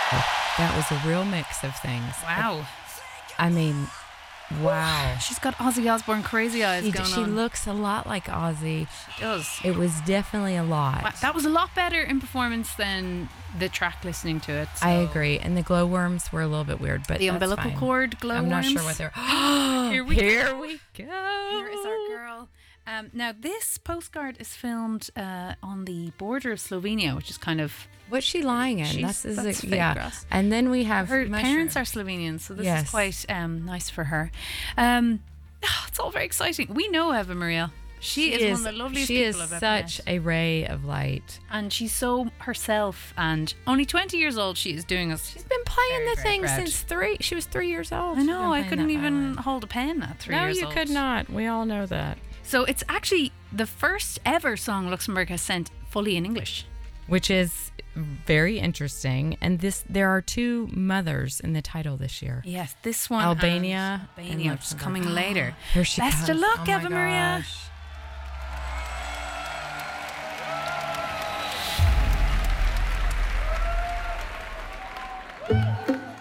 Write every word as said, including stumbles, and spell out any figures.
That was a real mix of things. Wow. I mean, wow. She's got Ozzy Osbourne crazy eyes She, going she on. looks a lot like Ozzy. She does. It was definitely a lot. Wow, that was a lot better in performance than the track listening to it. So. I agree. And the glowworms were a little bit weird, but the that's umbilical fine. cord glowworms. I'm not sure what they're. Here we Here go. we go. Here is our girl. Um, now, this postcard is filmed uh, on the border of Slovenia, which is kind of... What's she lying in? She's- That's, is that's it, fake yeah. grass. And then we have Her mushroom. parents are Slovenian, so this Yes. is quite um, nice for her. Um, oh, it's all very exciting. We know Eva Maria. She, is, one of the loveliest She people is I've ever such met. a ray of light. And she's so herself, and only twenty years old she is doing us. She's been playing Very, the very thing proud. since three. She was three years old. I She's know, been I playing couldn't that even violin. hold a pen at three No, years you old. could not. We all know that. So it's actually the first ever song Luxembourg has sent fully in English. Which is very interesting. And this, there are two mothers in the title this year. Yes, this one Albania and and Albania, which is Luxembourg. coming later. Here she Best comes. of luck, Oh my Eva Maria. gosh.